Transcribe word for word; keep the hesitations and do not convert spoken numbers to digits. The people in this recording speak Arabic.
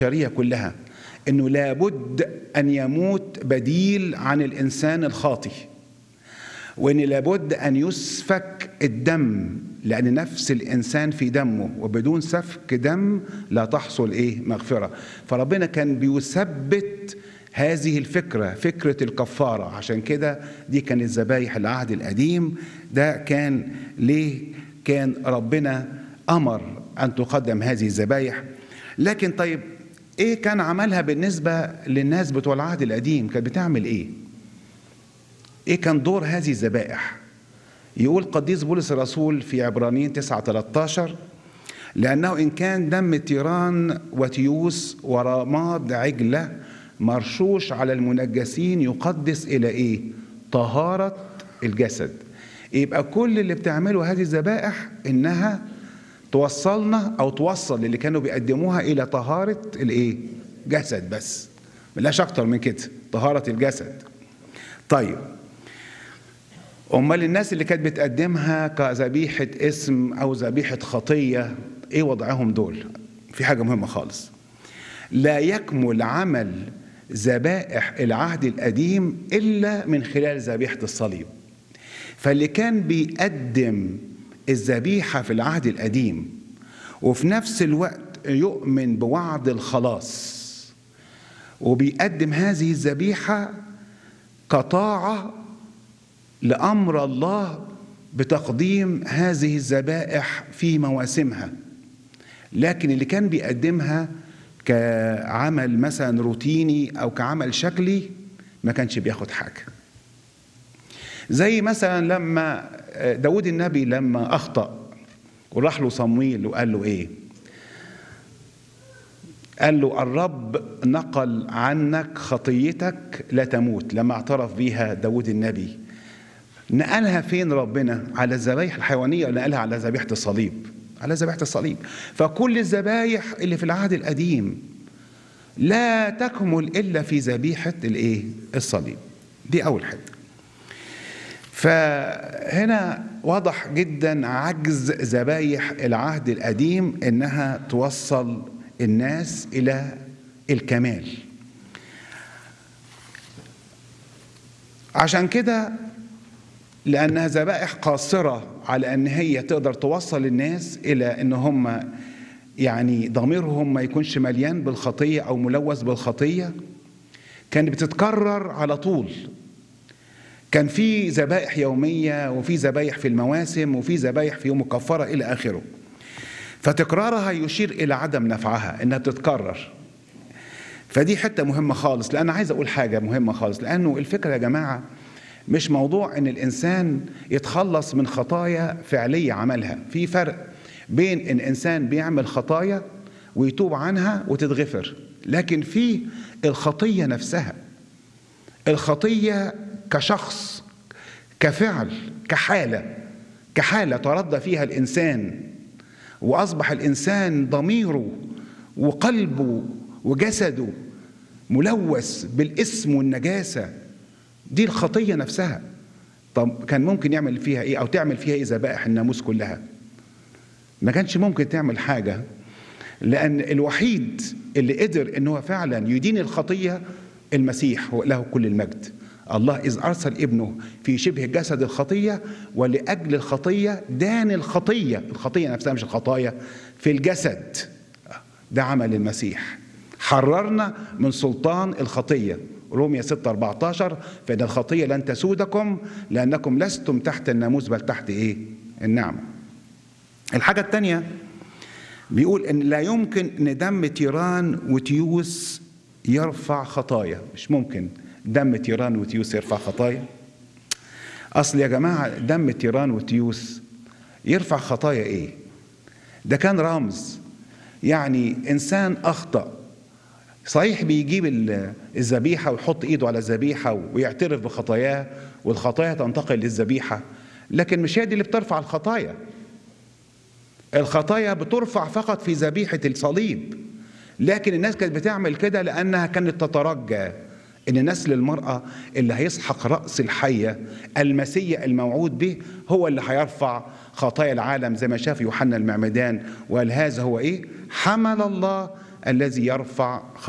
البشرية كلها انه لابد ان يموت بديل عن الانسان الخاطي، وان لابد ان يسفك الدم، لان نفس الانسان في دمه، وبدون سفك دم لا تحصل ايه مغفرة. فربنا كان بيثبت هذه الفكرة، فكرة الكفارة. عشان كده دي كانت ذبايح العهد القديم. ده كان ليه كان ربنا امر ان تقدم هذه الذبايح. لكن طيب ايه كان عملها بالنسبة للناس بتوع العهد القديم؟ كانت بتعمل ايه؟ ايه كان دور هذه الذبائح؟ يقول قديس بولس الرسول في عبرانيين تسعة ثلاثة عشر: لأنه إن كان دم تيران وتيوس ورماد عجلة مرشوش على المنجسين يقدس إلى إيه؟ طهارة الجسد. يبقى كل اللي بتعمله هذه الذبائح إنها توصلنا أو توصل اللي كانوا بيقدموها إلى طهارة الإيه؟ جسد بس، ملاش أكتر من كده، طهارة الجسد. طيب أمال الناس اللي كانت بتقدمها كذبيحة اسم أو ذبيحة خطية إيه وضعهم دول؟ في حاجة مهمة خالص: لا يكمل عمل ذبائح العهد القديم إلا من خلال ذبيحة الصليب. فاللي كان بيقدم الذبيحة في العهد القديم وفي نفس الوقت يؤمن بوعد الخلاص وبيقدم هذه الذبيحة كطاعة لأمر الله بتقديم هذه الذبائح في مواسمها. لكن اللي كان بيقدمها كعمل مثلا روتيني أو كعمل شكلي ما كانش بياخد حاجة. زي مثلا لما داود النبي لما أخطأ وراح له صمويل وقال له إيه؟ قال له الرب نقل عنك خطيتك لا تموت. لما اعترف بيها داود النبي نقلها فين ربنا؟ على الذبايح الحيوانية ولا نقلها على ذبيحة الصليب؟ على ذبيحة الصليب. فكل الذبايح اللي في العهد القديم لا تكمل إلا في ذبيحة الإيه؟ الصليب. دي أول حاجة. فهنا واضح جدا عجز ذبايح العهد القديم إنها توصل الناس إلى الكمال. عشان كده لأنها ذبائح قاصرة على أن هي تقدر توصل الناس إلى أن هم يعني ضميرهم ما يكونش مليان بالخطية أو ملوث بالخطية، كانت بتتكرر على طول. كان في ذبائح يومية وفي ذبائح في المواسم وفي ذبائح في يوم الكفارة إلى آخره. فتكرارها يشير إلى عدم نفعها، إنها تتكرر. فدي حتة مهمة خالص. لأن عايز أقول حاجة مهمة خالص، لأنه الفكرة يا جماعة مش موضوع ان الانسان يتخلص من خطايا فعلية عملها. في فرق بين ان انسان بيعمل خطايا ويتوب عنها وتتغفر، لكن في الخطية نفسها، الخطية كشخص، كفعل، كحالة كحالة تردى فيها الانسان واصبح الانسان ضميره وقلبه وجسده ملوث بالاسم والنجاسة. دي الخطية نفسها. طب كان ممكن يعمل فيها ايه او تعمل فيها ايه ذبائح الناموس كلها؟ ما كانش ممكن تعمل حاجة، لأن الوحيد اللي قدر ان هو فعلا يدين الخطية المسيح، وله كل المجد. الله إذ أرسل ابنه في شبه جسد الخطية ولأجل الخطية دان الخطية، الخطية نفسها مش الخطايا، في الجسد. ده عمل المسيح، حررنا من سلطان الخطية. رومية ستة أربعة عشر: فإن الخطية لن تسودكم لأنكم لستم تحت الناموس بل تحت إيه؟ النعمة. الحاجة الثانية بيقول إن لا يمكن إن دم تيران وتيوس يرفع خطايا. مش ممكن دم تيران وتيوس يرفع خطايا. أصل يا جماعة دم تيران وتيوس يرفع خطايا إيه؟ ده كان رمز، يعني إنسان أخطأ صحيح بيجيب الذبيحة ويحط إيده على الذبيحة ويعترف بخطاياه والخطايا تنتقل للذبيحة، لكن مش هي دي اللي بترفع الخطايا. الخطايا بترفع فقط في ذبيحة الصليب. لكن الناس كانت بتعمل كده لأنها كانت تترجى إن نسل المرأة اللي هيسحق رأس الحية المسيح الموعود به هو اللي هيرفع خطايا العالم، زي ما شاف يوحنا المعمدان وقال هذا هو إيه؟ حمل الله الذي يرفع